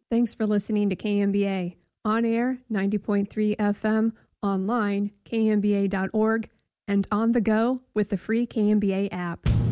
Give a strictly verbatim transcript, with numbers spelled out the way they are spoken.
Thanks for listening to K M B A. On air, ninety point three F M, online, K M B A dot org, and on the go with the free K M B A app.